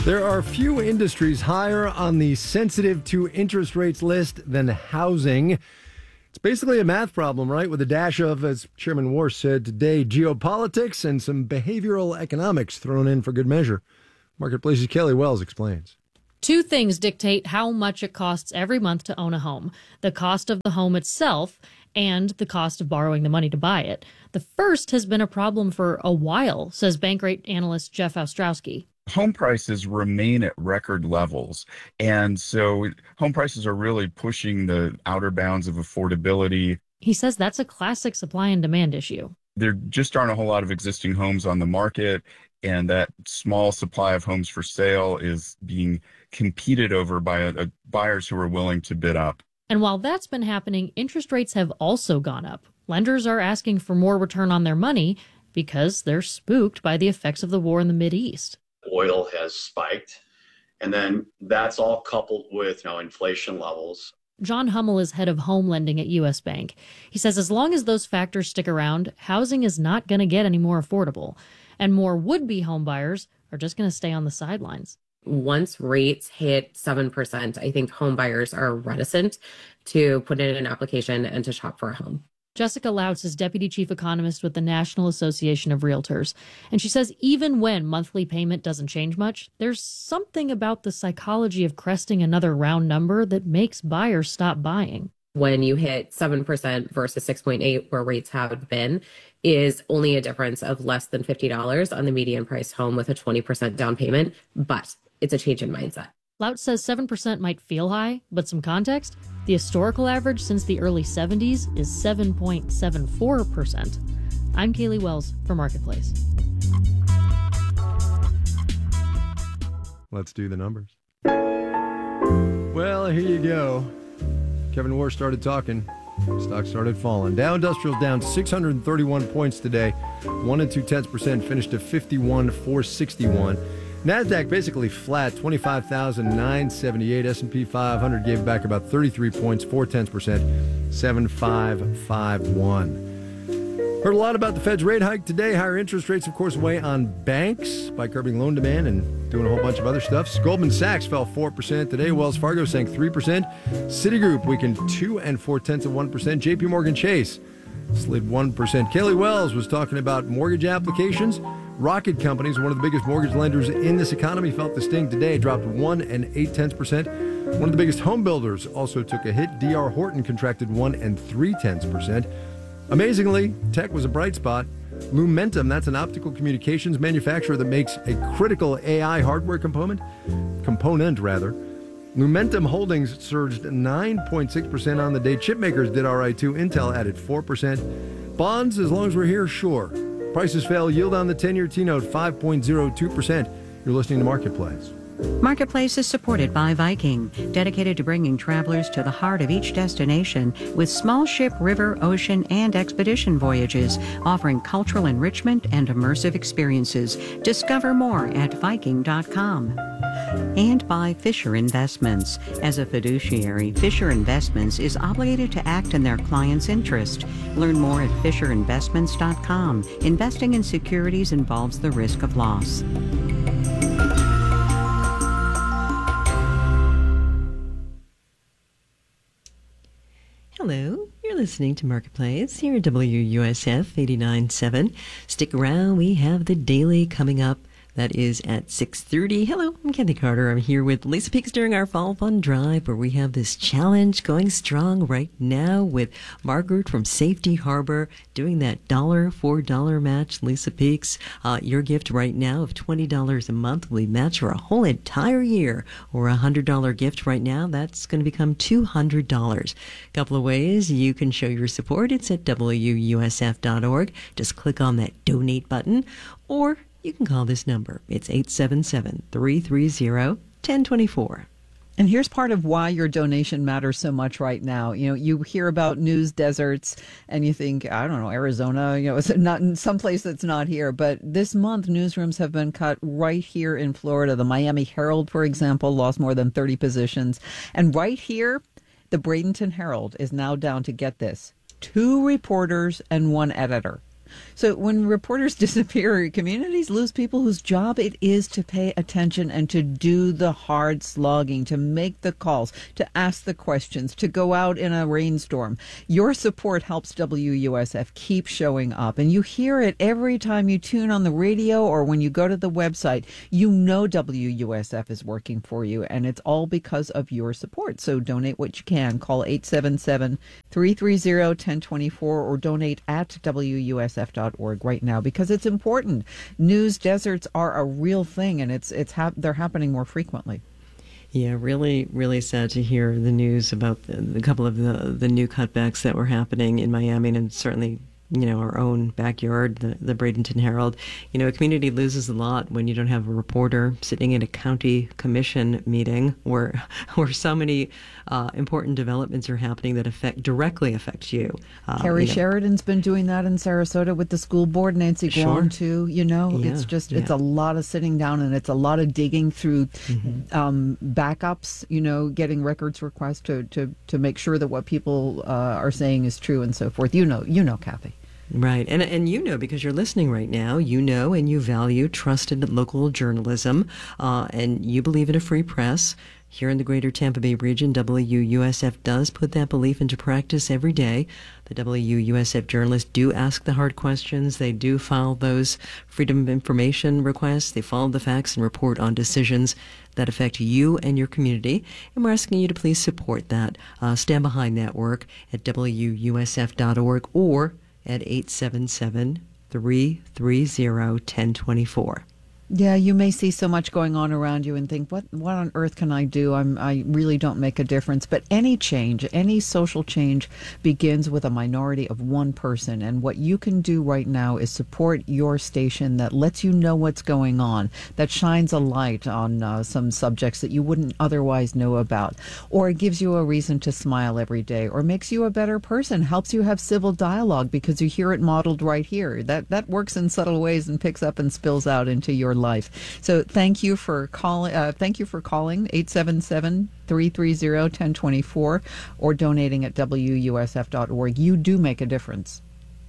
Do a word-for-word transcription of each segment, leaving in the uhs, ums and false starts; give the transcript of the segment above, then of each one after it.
There are few industries higher on the sensitive to interest rates list than housing. It's basically a math problem, right? With a dash of, as Chairman Warsh said today, geopolitics and some behavioral economics thrown in for good measure. Marketplace's Kelly Wells explains. Two things dictate how much it costs every month to own a home: the cost of the home itself and the cost of borrowing the money to buy it. The first has been a problem for a while, says Bankrate analyst Jeff Ostrowski. Home prices remain at record levels. And so home prices are really pushing the outer bounds of affordability. He says that's a classic supply and demand issue. There just aren't a whole lot of existing homes on the market, and that small supply of homes for sale is being competed over by a, a buyers who are willing to bid up. And while that's been happening, interest rates have also gone up. Lenders are asking for more return on their money because they're spooked by the effects of the war in the Mideast. Oil has spiked, and then that's all coupled with, you know, inflation levels. John Hummel is head of home lending at U S Bank. He says as long as those factors stick around, housing is not going to get any more affordable, and more would-be home buyers are just going to stay on the sidelines. Once rates hit seven percent, I think home buyers are reticent to put in an application and to shop for a home. Jessica Lautz is deputy chief economist with the National Association of Realtors. And she says even when monthly payment doesn't change much, there's something about the psychology of cresting another round number that makes buyers stop buying. When you hit seven percent versus six point eight, where rates have been, is only a difference of less than fifty dollars on the median price home with a twenty percent down payment. But it's a change in mindset. Lautz says seven percent might feel high, but some context, the historical average since the early seventies is seven point seven four percent. I'm Kaylee Wells for Marketplace. Let's do the numbers. Well, here you go. Kevin Warsh started talking. Stock started falling. Dow Industrial's down six hundred thirty-one points today. One and two tenths percent, finished at fifty-one four sixty-one. NASDAQ basically flat, twenty-five thousand nine hundred seventy-eight. S and P five hundred gave back about thirty-three points, four tenths percent, seven five five one. Heard a lot about the Fed's rate hike today. Higher interest rates, of course, weigh on banks by curbing loan demand and doing a whole bunch of other stuff. Goldman Sachs fell four percent today. Wells Fargo sank three percent. Citigroup weakened two and four tenths of one percent. J P Morgan Chase slid one percent. Kaylee Wells was talking about mortgage applications. Rocket Companies, one of the biggest mortgage lenders in this economy, felt the sting today, dropped one and eight tenths percent. One of the biggest home builders also took a hit. D R Horton contracted one and three tenths percent. Amazingly, tech was a bright spot. Lumentum, that's an optical communications manufacturer that makes a critical A I hardware component, component rather. Lumentum Holdings surged nine point six percent on the day. Chipmakers did all right too. Intel added four percent. Bonds, as long as we're here, sure. Prices fell. Yield on the ten-year T-note, five point zero two percent. You're listening to Marketplace. Marketplace is supported by Viking, dedicated to bringing travelers to the heart of each destination with small ship, river, ocean, and expedition voyages, offering cultural enrichment and immersive experiences. Discover more at Viking dot com. And by Fisher Investments. As a fiduciary, Fisher Investments is obligated to act in their client's interest. Learn more at Fisher Investments dot com. Investing in securities involves the risk of loss. Hello, you're listening to Marketplace here at W U S F eighty-nine point seven. Stick around, we have the daily coming up. That is at six thirty. Hello, I'm Kathy Carter. I'm here with Lisa Peaks during our Fall Fun Drive, where we have this challenge going strong right now with Margaret from Safety Harbor doing that dollar for dollar match. Lisa Peaks, uh, your gift right now of twenty dollars a month will match for a whole entire year, or a one hundred dollars gift right now. That's going to become two hundred dollars. A couple of ways you can show your support. It's at W U S F dot org. Just click on that donate button, or you can call this number. It's eight seven seven, three three zero, one zero two four. And here's part of why your donation matters so much right now. You know, you hear about news deserts and you think, I don't know, Arizona, you know, it's not in some place that's not here. But this month, newsrooms have been cut right here in Florida. The Miami Herald, for example, lost more than thirty positions. And right here, the Bradenton Herald is now down to, get this, two reporters and one editor. So when reporters disappear, communities lose people whose job it is to pay attention and to do the hard slogging, to make the calls, to ask the questions, to go out in a rainstorm. Your support helps W U S F keep showing up. And you hear it every time you tune on the radio or when you go to the website. You know W U S F is working for you, and it's all because of your support. So donate what you can. Call eight seven seven, three three zero, one zero two four or donate at W U S F dot org right now, because it's important. News deserts are a real thing, and it's it's hap- they're happening more frequently. Yeah, really, really sad to hear the news about the, the couple of the, the new cutbacks that were happening in Miami, and certainly, you know, our own backyard, the, the Bradenton Herald. You know, a community loses a lot when you don't have a reporter sitting in a county commission meeting where where so many uh, important developments are happening that affect directly affect you. Uh, Carrie you know. Sheridan's been doing that in Sarasota with the school board. Nancy Guam, Sure. too. You know, Yeah, it's just, yeah. it's a lot of sitting down, and it's a lot of digging through Mm-hmm. um, backups, you know, getting records requests to, to, to make sure that what people uh, are saying is true and so forth. You know, you know, Kathy. Right. And and you know, because you're listening right now, you know and you value trusted local journalism, uh, and you believe in a free press. Here in the greater Tampa Bay region, W U S F does put that belief into practice every day. The W U S F journalists do ask the hard questions. They do file those Freedom of Information requests. They follow the facts and report on decisions that affect you and your community. And we're asking you to please support that. Uh, stand behind that work at W U S F dot org or at eight seven seven, three three zero, one zero two four. Yeah, you may see so much going on around you and think, what what on earth can I do? I'm, I really don't make a difference. But any change, any social change begins with a minority of one person. And what you can do right now is support your station that lets you know what's going on, that shines a light on uh, some subjects that you wouldn't otherwise know about, or gives you a reason to smile every day, or makes you a better person, helps you have civil dialogue because you hear it modeled right here. That, that works in subtle ways and picks up and spills out into your life. So thank you for calling. Uh, thank you for calling eight seven seven, three three zero, one zero two four or donating at W U S F dot org. You do make a difference.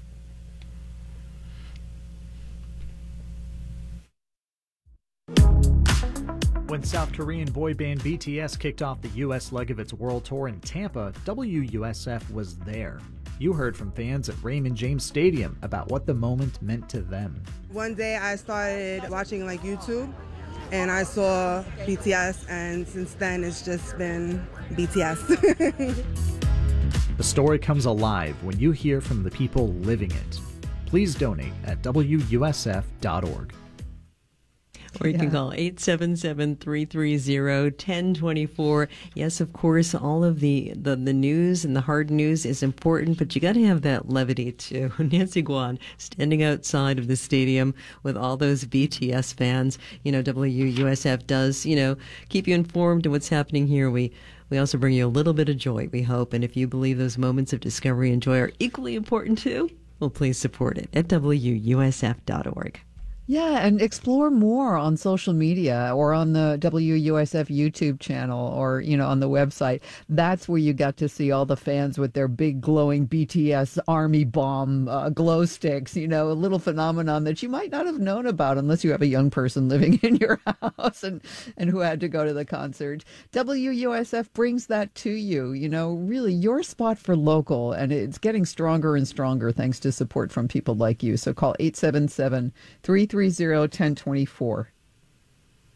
When South Korean boy band B T S kicked off the U S leg of its world tour in Tampa, W U S F was there. You heard from fans at Raymond James Stadium about what the moment meant to them. One day I started watching like YouTube and I saw B T S, and since then it's just been B T S. The story comes alive when you hear from the people living it. Please donate at W U S F dot org. Or you Yeah. can call eight seven seven, three three zero, one zero two four. Yes, of course, all of the, the, the news and the hard news is important, but you got to have that levity too. Nancy Guan standing outside of the stadium with all those B T S fans. You know, W U S F does, you know, keep you informed of what's happening here. We we also bring you a little bit of joy, we hope. And if you believe those moments of discovery and joy are equally important too, well, please support it at W U S F dot org. Yeah, and explore more on social media or on the W U S F YouTube channel or, you know, on the website. That's where you got to see all the fans with their big glowing B T S army bomb uh, glow sticks, you know, a little phenomenon that you might not have known about unless you have a young person living in your house and, and who had to go to the concert. W U S F brings that to you, you know, really your spot for local, and it's getting stronger and stronger thanks to support from people like you. So call eight seven seven, three three zero, one zero two four.